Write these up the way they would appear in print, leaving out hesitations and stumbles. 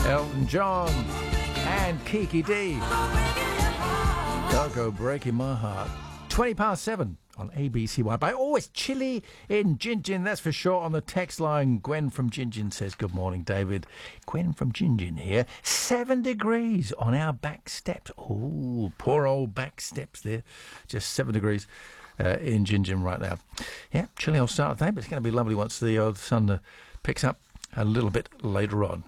Elton John and Kiki D. Don't go breaking my heart. 7:20 on ABCY. But always chilly in Gingin, that's for sure. On the text line, Gwen from Gingin says, good morning, David. Gwen from Gingin here. 7 degrees on our back steps. Oh, poor old back steps there. Just 7 degrees in Gingin right now. Yeah, chilly old start of the day, but it's going to be lovely once the old sun picks up a little bit later on.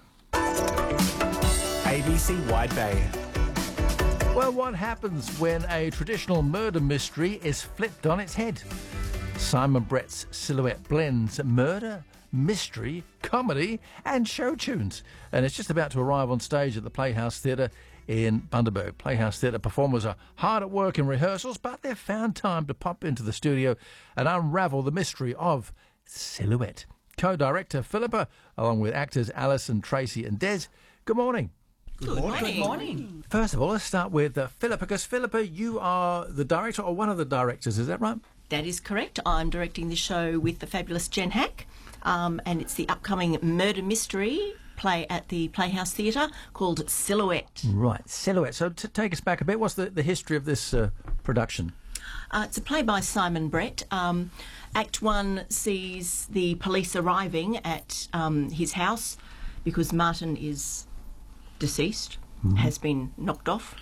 ABC Wide Bay. Well, what happens when a traditional murder mystery is flipped on its head? Simon Brett's Silhouette blends murder, mystery, comedy and show tunes. And it's just about to arrive on stage at the Playhouse Theatre in Bundaberg. Playhouse Theatre performers are hard at work in rehearsals, but they've found time to pop into the studio and unravel the mystery of Silhouette. Co-director Philippa, along with actors Alison, Tracy and Des. Good morning. Good morning. First of all, let's start with Philippa, because Philippa, you are the director or one of the directors, is that right? That is correct. I'm directing the show with the fabulous Jen Hack, and it's the upcoming murder mystery play at the Playhouse Theatre called Silhouette. Right, Silhouette. So take us back a bit. What's the history of this production? It's a play by Simon Brett. Act 1 sees the police arriving at his house because Martin is deceased, has been knocked off.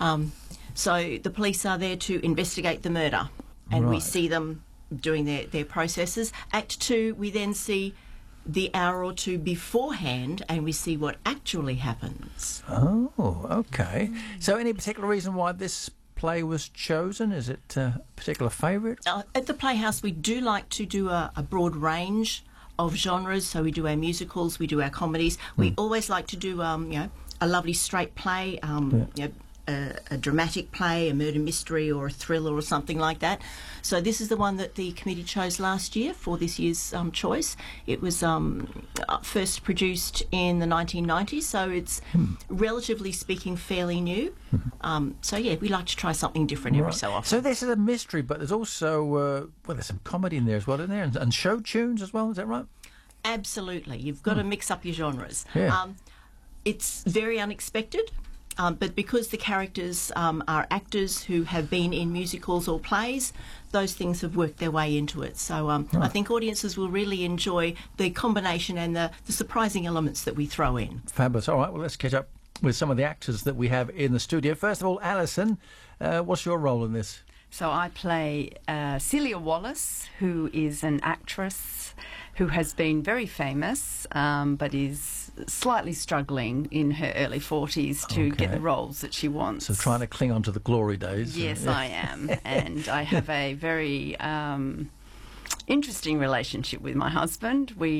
So the police are there to investigate the murder, and we see them doing their processes. Act 2, we then see the hour or two beforehand, and we see what actually happens. Oh, okay. So any particular reason why this play was chosen? Is it a particular favourite? At the Playhouse, we do like to do a broad range of genres. So we do our musicals, we do our comedies. We always like to do, a lovely straight play, a dramatic play, a murder mystery or a thriller or something like that. So this is the one that the committee chose last year for this year's choice. It was first produced in the 1990s, so it's relatively speaking fairly new. We like to try something different every so often. So this is a mystery, but there's also, there's some comedy in there as well, isn't there? And show tunes as well, is that right? Absolutely. You've got to mix up your genres. Yeah. It's very unexpected, but because the characters are actors who have been in musicals or plays, those things have worked their way into it. So I think audiences will really enjoy the combination and the surprising elements that we throw in. Fabulous. All right, well, let's catch up with some of the actors that we have in the studio. First of all, Alison, what's your role in this? So I play Celia Wallace, who is an actress who has been very famous, but is slightly struggling in her early 40s to get the roles that she wants. So trying to cling on to the glory days. Yes, I am. And I have a very interesting relationship with my husband. We